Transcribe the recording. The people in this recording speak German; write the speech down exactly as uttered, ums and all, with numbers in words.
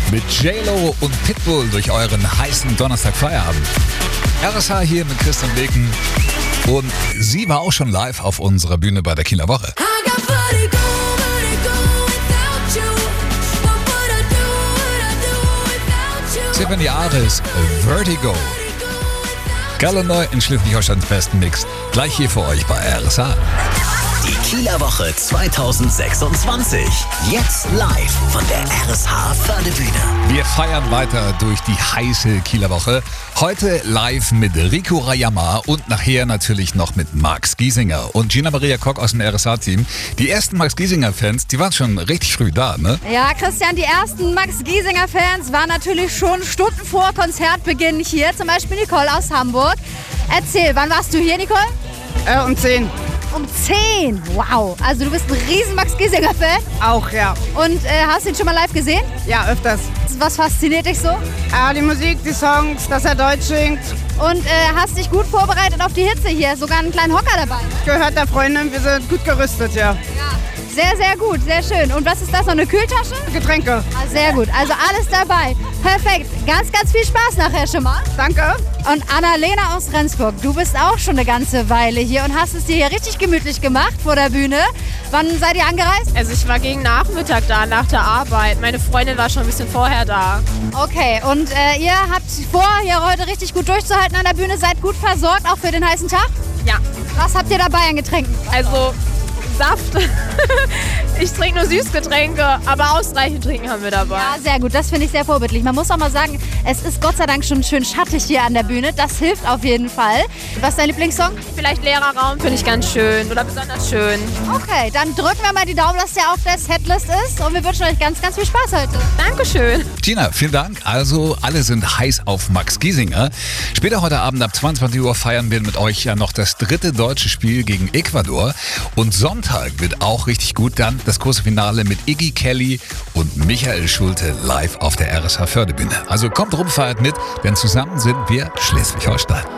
mit J-Lo und Pitbull durch euren heißen Donnerstag-Feierabend. R S H hier mit Christian Beken und sie war auch schon live auf unserer Bühne bei der Kieler Woche. Sieben Jahres Vertigo. Galleneu in Schleswig-Holsteins besten Mix. Gleich hier für euch bei R S H. Die Kieler Woche zwanzig sechsundzwanzig. Jetzt live von der R S H Fördebühne. Wir feiern weiter durch die heiße Kieler Woche. Heute live mit Rico Rayama und nachher natürlich noch mit Max Giesinger und Gina Maria Kock aus dem R S H-Team. Die ersten Max Giesinger-Fans, die waren schon richtig früh da, ne? Ja, Christian, die ersten Max Giesinger-Fans waren natürlich schon Stunden vor Konzertbeginn hier. Zum Beispiel Nicole aus Hamburg. Erzähl, wann warst du hier, Nicole? Äh, um zehn. Um zehn? Wow. Also du bist ein riesen Max Giesinger-Fan? Auch, ja. Und äh, hast du ihn schon mal live gesehen? Ja, öfters. Was fasziniert dich so? Ah, die Musik, die Songs, dass er Deutsch singt. Und äh, hast dich gut vorbereitet auf die Hitze hier? Sogar einen kleinen Hocker dabei? Gehört der Freundin, wir sind gut gerüstet, ja. Ja. Sehr, sehr gut, sehr schön. Und was ist das, noch eine Kühltasche? Getränke. Ah, sehr gut, also alles dabei. Perfekt, ganz, ganz viel Spaß nachher schon mal. Danke. Und Annalena aus Rendsburg, du bist auch schon eine ganze Weile hier und hast es dir hier richtig gemütlich gemacht vor der Bühne. Wann seid ihr angereist? Also ich war gegen Nachmittag da, nach der Arbeit. Meine Freundin war schon ein bisschen vorher da. Okay, und äh, ihr habt vor, hier heute richtig gut durchzuhalten an der Bühne, seid gut versorgt, auch für den heißen Tag? Ja. Was habt ihr dabei an Getränken? Also Saft. Ich trinke nur Süßgetränke, aber ausreichend trinken haben wir dabei. Ja, sehr gut. Das finde ich sehr vorbildlich. Man muss auch mal sagen, es ist Gott sei Dank schon schön schattig hier an der Bühne. Das hilft auf jeden Fall. Was ist dein Lieblingssong? Vielleicht Leerer Raum finde ich ganz schön oder besonders schön. Okay, dann drücken wir mal die Daumen, dass der auf der Setlist ist. Und wir wünschen euch ganz, ganz viel Spaß heute. Dankeschön. Gina, vielen Dank. Also alle sind heiß auf Max Giesinger. Später heute Abend ab zweiundzwanzig Uhr feiern wir mit euch ja noch das dritte deutsche Spiel gegen Ecuador. Und Sonntag wird auch richtig gut. Dann das große Finale mit Iggy Kelly und Michael Schulte live auf der R S H Fördebühne. Also kommt rum, feiert mit, denn zusammen sind wir Schleswig-Holstein.